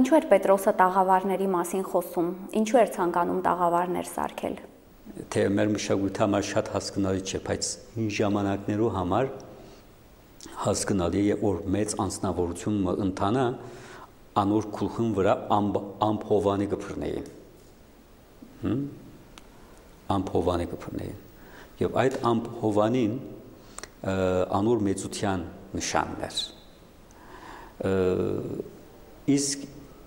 ինչու էր Պետրոսը տաղավարների մասին խոսում, ինչու էր ցանկանում տաղավարներ սարքել։ Թե մեր մշակույթի համար շատ հասկանալի չէ, բայց հին ժամանակներու համար հասկանալի է, որ մեծ անձնավորությունը ընթանա անոր քուլխուն վրա ամբ հովանի կփռնեին։ Ամբ հովանի կփռնեին։ Եվ այդ ամբ հովանին անոր մեծության նշանն էր։ Իսկ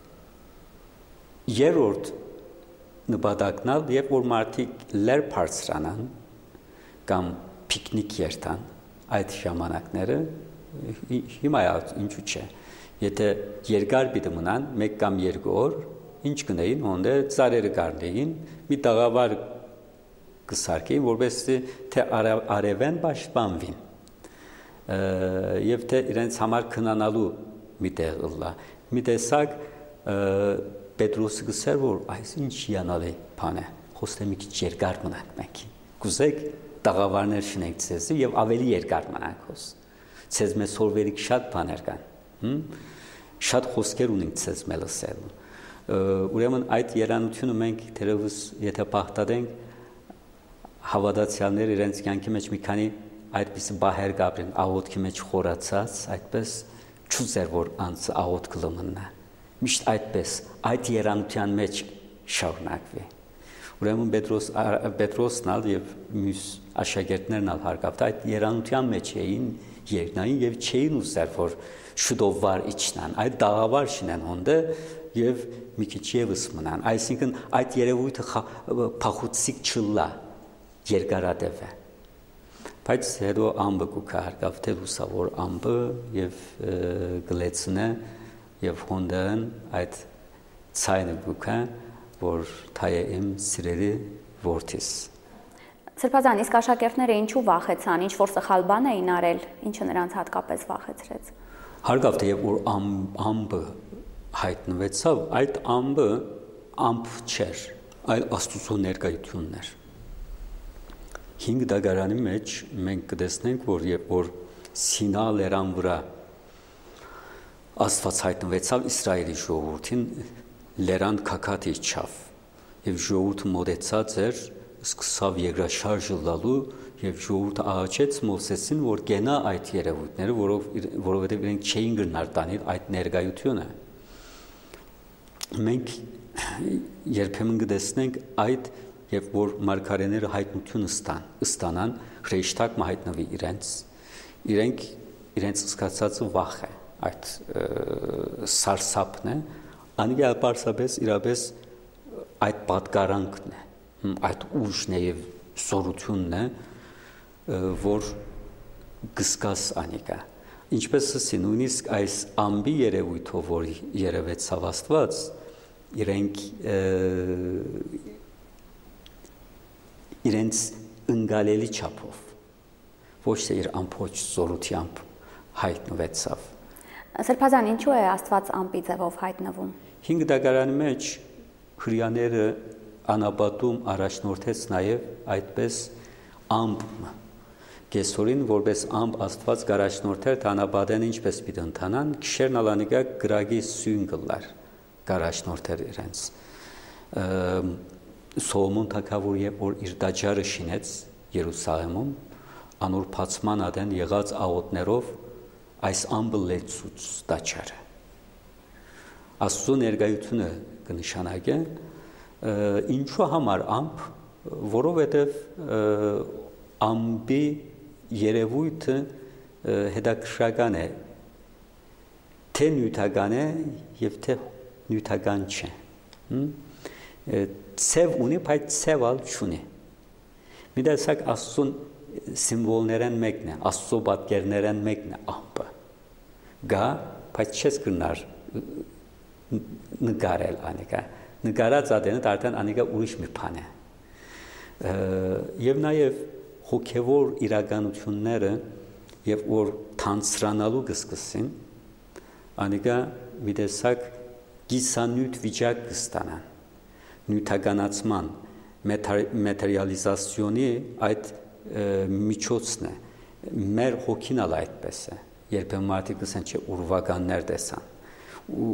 երրորդ նպատակն ալ, երբ որ մարդիկ լեր բարձրանան կամ պիկնիկ երթան այդ ժամանակները, հիմա ինչու՞ չէ։ Եթե երկար պիտի մնան, 1 կամ 2 օր, ինչ կնեին, հոնդե ծառերը կառնեին, մի տաղավար կսարքեին, որովհետեւ թե արևեն պաշտպանվին։ Եվ թե իրենց համար քնանալու մի տեղ ըլլա։ Մի տեսակ Պետրոսը գսեր, որ այս ինչ հիանալի բան է, խոստե մի քիչ երկար մնանք մենք։ Կուզեք տաղավարներ շնենք ցեզ եւ ավելի երկար մնանք հոս։ Ցեզ մեզ սորվերիկ շատ բաներ կան։ Շատ խոսքեր ունենք ցեզ մելսել։ Ուրեմն այդ երանությունը մենք դերևս եթե պահտադենք հավատացյալներ իրենց կյանքի մեջ մի քանի այդպես բահեր կապրեն, աղոթքի մեջ խորացած, այդպես չուզեր որ անց աղոթ կլմնա։ Միշտ այդպես այդ երանության մեջ շարունակվի։ Ուրեմն Պետրոսն ալ եւ մյուս աշակերտներն ալ հարկավտ այդ երանության մեջ էին երկնային եւ չէին ուզեր որ շուտով վար իջնան, այդ դաղավար շինեն հոնդը եւ մի քիչ եւս մնան, այսինքն այդ երևույթը փախուցիկ չլա երկարատև է։ Բայց հետո ամբը կուքա հարկավտ է լուսավոր ամբը եւ գլեցնե եւ հոնդան այդ ցայնը գուքա որ թայե իմ սիրելի որդիս։ Սրբազան, իսկ աշակերտները ինչու վախեցան, ինչ որ սխալ բան էին արել, ինչը նրանց հատկապես վախեցրեց։ Հարկավտ է որ ամբը հայտնվեցավ, այդ ամբը ամբ չէր, այլ Աստծո ներկայությունն էր։ 5 դագարանի մեջ մենք կտեսնենք որ երբ որ Սինա լերան վրա Աստված հայտնվեցավ Իսրայելի ժողովրդին լերան քակաթ իջավ եւ ժողովուրդը մոտեցած էր սկսավ երկրաշարժը լալու եւ ժողովուրդը աղաչեց Մովսեսին որ գնա այդ երևույթները որովհետեւ իրենք չէին գնար տանել այդ ներկայությունը մենք երբեմն կտեսնենք այդ երբ որ մարգարեները հայտնություն ստանան հրեշտակ հայտնվի իրենք զգացածը վախ է այդ սարսափն է անգալ պարսապես իրապես այդ պատկարանքն է այդ ուժն է եւ սորությունն է որ գսկաս անիկա ինչպես ասի նույնիսկ այս ամբի երևույթով որ երևեցավ Աստված իրենց ընկալելի չափով ոչ թե իր ամբողջ զորությամբ հայտնվեցավ Սրբազան, ինչու է Աստված ամպի ձևով հայտնվում։ 5 դագարանի մեջ հրյաները անապատում առաջնորդեց նաև այդպես ամպ կեսորին որպես ամպ Աստված առաջնորդեր անապատեն ինչպես պիտի ընթանան քիշերն ալանիկա գրագի սույն գլար առաջնորդեր իրենց Սողոմոն թագավոր երբ որ իր տաճարը շինեց Երուսաղեմում անոր բացման ադեն եղած աղոթներով այս ամբը լեցուց տաճարը Աստծո ներկայությունը կնշանակե ինչու համար ամբ որովհետև ամբի երևույթը հետաքրքրական է թե նյութական է եւ թե նյութական չէ ցև ունի բայց ցևալ չունի մի տեսակ Աստծո սիմվոլներն մեկն է Աստծո պատկերներն մեկն է ամբը գա բայց չես գնար նկարել անիկա նկարած ադենը դարձան անիկա ուրիշ մի բան է եւ նաեւ հոգեվոր իրականությունները եւ որ թանցրանալու կսկսին անիկա մի տեսակ գիսանյութ վիճակ կստանան նյութականացման մատերիալիզացիոնի այդ միջոցն է մեր հոգին ալ այդպես է երբեմն մարդիկ ասեն չէ ուրվականներ տեսան ու